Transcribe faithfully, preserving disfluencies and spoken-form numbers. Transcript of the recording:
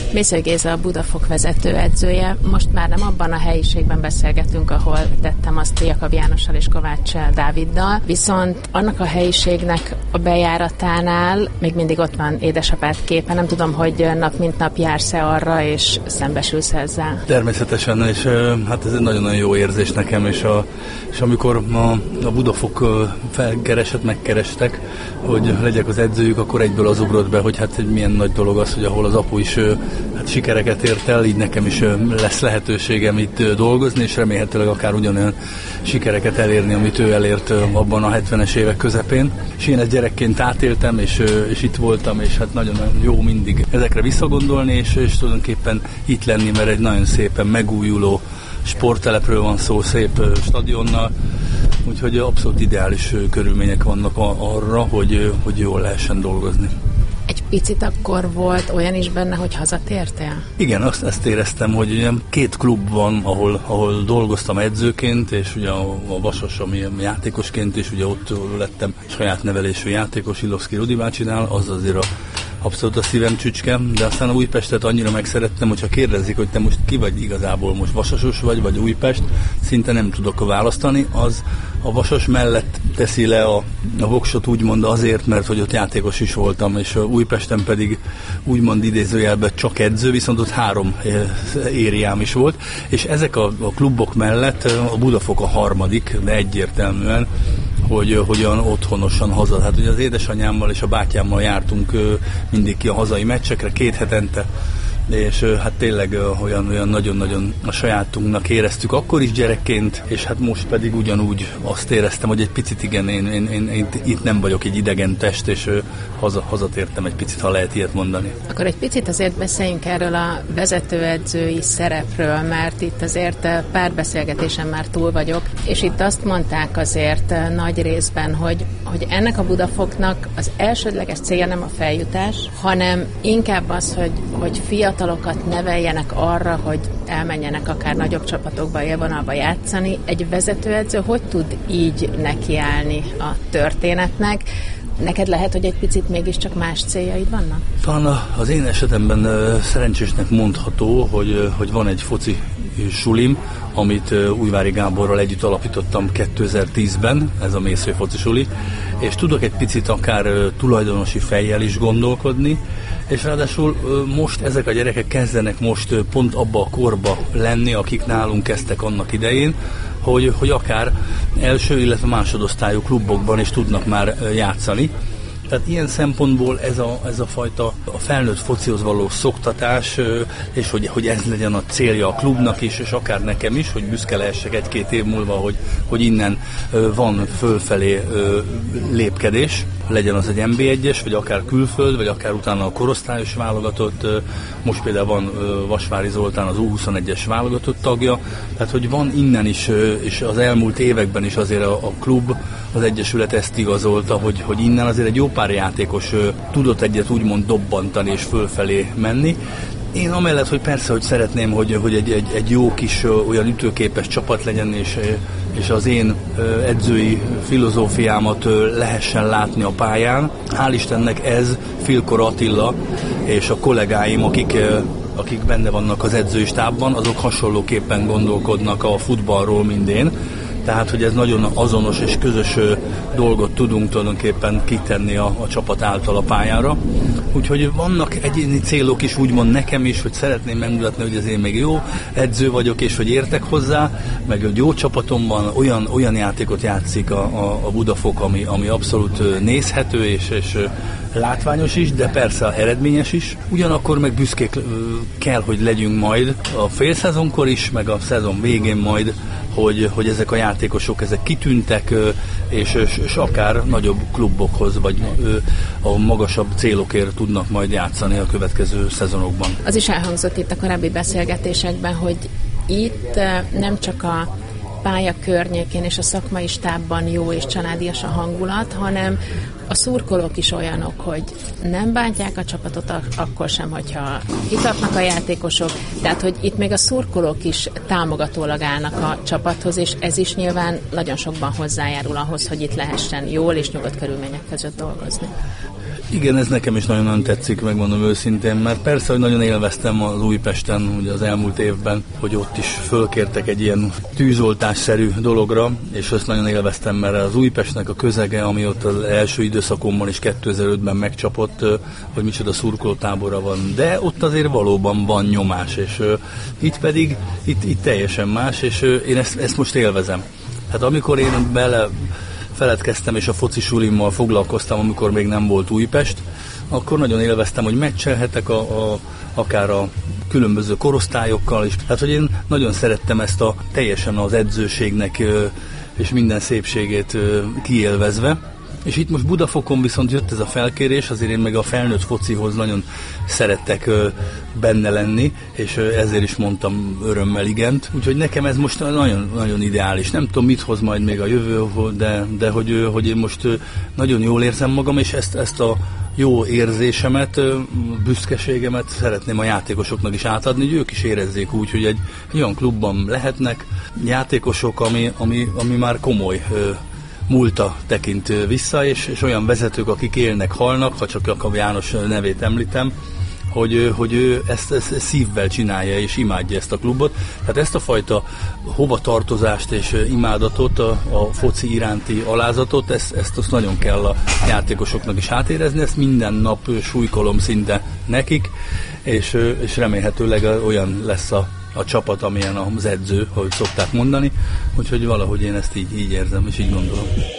Mészöly Géza a Budafok vezetőedzője. Most már nem abban a helyiségben beszélgetünk, ahol tettem azt Jakab Jánossal és Kovács Dáviddal, viszont annak a helyiségnek a bejáratánál még mindig ott van édesapád képe. Nem tudom, hogy nap mint nap jársz-e arra, és szembesülsz ezzel. Természetesen, és hát ez egy nagyon-nagyon jó érzés nekem, és, a, és amikor a, a Budafok felkeresett, megkerestek, hogy legyek az edzőjük, akkor egyből az ugrott be, hogy hát milyen nagy dolog az, hogy ahol az apu is hát sikereket ért el, így nekem is lesz lehetőségem itt dolgozni, és remélhetőleg akár ugyanolyan sikereket elérni, amit ő elért abban a hetvenes évek közepén. És én ezt gyerekként átéltem, és, és itt voltam, és hát nagyon jó mindig ezekre visszagondolni, és, és tulajdonképpen itt lenni, mert egy nagyon szépen megújuló sporttelepről van szó, szép stadionnal, úgyhogy abszolút ideális körülmények vannak arra, hogy, hogy jól lehessen dolgozni. Egy picit akkor volt olyan is benne, hogy hazatértél? Igen, azt, ezt éreztem, hogy ugye két klub van, ahol, ahol dolgoztam edzőként, és ugye a, a Vasas, ami játékosként, és ugye ott lettem saját nevelésű játékos Ilovszki Rudi bácsinál, az azért a abszolút a szívem csücske, de aztán a Újpestet annyira megszerettem, hogyha kérdezik, hogy te most ki vagy igazából, most Vasasos vagy, vagy Újpest, szinte nem tudok választani, az a Vasas mellett teszi le a, a voksot úgymond azért, mert hogy ott játékos is voltam, és Újpesten pedig úgymond idézőjelben csak edző, viszont ott három ériám is volt, és ezek a, a klubok mellett a Budafok a harmadik, de egyértelműen, hogy hogyan otthonosan haza. Hát ugye az édesanyámmal és a bátyámmal jártunk mindig ki a hazai meccsekre, két hetente, és hát tényleg olyan, olyan nagyon-nagyon a sajátunknak éreztük akkor is gyerekként, és hát most pedig ugyanúgy azt éreztem, hogy egy picit igen, én, én, én, én itt nem vagyok egy idegen test, és haza, hazatértem egy picit, ha lehet ilyet mondani. Akkor egy picit azért beszéljünk erről a vezetőedzői szerepről, mert itt azért pár beszélgetésen már túl vagyok, és itt azt mondták azért nagy részben, hogy, hogy ennek a Budafoknak az elsődleges célja nem a feljutás, hanem inkább az, hogy, hogy fiatalokat neveljenek arra, hogy elmenjenek akár nagyobb csapatokba, élvonalba játszani. Egy vezetőedző hogy tud így nekiállni a történetnek? Neked lehet, hogy egy picit mégiscsak más céljaid vannak? Talán az én esetemben szerencsésnek mondható, hogy, hogy van egy foci sulim, amit Újvári Gáborral együtt alapítottam kétezer-tízben, ez a Mészöly foci suli, és tudok egy picit akár tulajdonosi fejjel is gondolkodni, és ráadásul most ezek a gyerekek kezdenek most pont abba a korba lenni, akik nálunk kezdtek annak idején, hogy, hogy akár első, illetve másodosztályú klubokban is tudnak már játszani. Tehát ilyen szempontból ez a, ez a fajta a felnőtt focihoz való szoktatás, és hogy, hogy ez legyen a célja a klubnak is, és akár nekem is, hogy büszke lehessek egy-két év múlva, hogy, hogy innen van fölfelé lépkedés, legyen az egy en bé egyes, vagy akár külföld, vagy akár utána a korosztályos válogatott, most például van Vasvári Zoltán az u huszonegyes válogatott tagja, tehát hogy van innen is, és az elmúlt években is azért a, a klub, az Egyesület ezt igazolta, hogy, hogy innen azért egy jó pár játékos tudott egyet úgymond dobbantani és fölfelé menni. Én amellett, hogy persze, hogy szeretném, hogy, hogy egy, egy, egy jó kis olyan ütőképes csapat legyen, és, és az én edzői filozófiámat lehessen látni a pályán. Hál' Istennek ez Filkor Attila és a kollégáim, akik, akik benne vannak az edzői stábban, azok hasonlóképpen gondolkodnak a futballról, mint én. Tehát, hogy ez nagyon azonos és közös dolgot tudunk tulajdonképpen kitenni a, a csapat által a pályára. Úgyhogy vannak egyéni célok is, úgymond nekem is, hogy szeretném megmutatni, hogy azért még jó edző vagyok, és hogy értek hozzá, meg egy jó csapatomban olyan, olyan játékot játszik a, a, a Budafok, ami, ami abszolút nézhető és, és látványos is, de persze eredményes is. Ugyanakkor meg büszkék kell, hogy legyünk majd a félszezonkor is, meg a szezon végén majd, hogy, hogy ezek a játékosok ezek kitűntek, és, és, és akár nagyobb klubokhoz, vagy a magasabb célokért tudnak majd játszani a következő szezonokban. Az is elhangzott itt a korábbi beszélgetésekben, hogy itt nem csak a pálya környékén és a szakmai stábban jó és családias a hangulat, hanem a szurkolók is olyanok, hogy nem bántják a csapatot akkor sem, hogyha kitartnak a játékosok, tehát hogy itt még a szurkolók is támogatólag állnak a csapathoz, és ez is nyilván nagyon sokban hozzájárul ahhoz, hogy itt lehessen jól és nyugodt körülmények között dolgozni. Igen, ez nekem is nagyon-nagyon tetszik, megmondom őszintén, mert persze, hogy nagyon élveztem az Újpesten, ugye az elmúlt évben, hogy ott is fölkértek egy ilyen tűzoltásszerű dologra, és azt nagyon élveztem, mert az Újpestnek a közege, ami ott az első időszakomban is kétezer-ötben megcsapott, hogy micsoda szurkolótábora van, de ott azért valóban van nyomás, és itt pedig, itt, itt teljesen más, és én ezt, ezt most élvezem. Hát amikor én bele feledkeztem, és a foci sulimmal foglalkoztam, amikor még nem volt Újpest, akkor nagyon élveztem, hogy meccselhetek a, a, akár a különböző korosztályokkal is. Hát, hogy én nagyon szerettem ezt a teljesen az edzőségnek és minden szépségét kiélvezve. És itt most Budafokon viszont jött ez a felkérés, azért én meg a felnőtt focihoz nagyon szerettek benne lenni, és ezért is mondtam örömmel igent. Úgyhogy nekem ez most nagyon, nagyon ideális. Nem tudom, mit hoz majd még a jövő, de, de hogy, hogy én most nagyon jól érzem magam, és ezt, ezt a jó érzésemet, büszkeségemet szeretném a játékosoknak is átadni, hogy ők is érezzék úgy, hogy egy olyan klubban lehetnek játékosok, ami, ami, ami már komoly múlta tekint vissza, és, és olyan vezetők, akik élnek, halnak, ha csak a János nevét említem, hogy, hogy ő ezt, ezt szívvel csinálja és imádja ezt a klubot. Tehát ezt a fajta hovatartozást és imádatot, a, a foci iránti alázatot, ezt, ezt azt nagyon kell a játékosoknak is átérezni, ezt minden nap súlykolom szinte nekik, és, és remélhetőleg olyan lesz a a csapat, amilyen az edző, ahogy szokták mondani, úgyhogy valahogy én ezt így, így érzem, és így gondolom.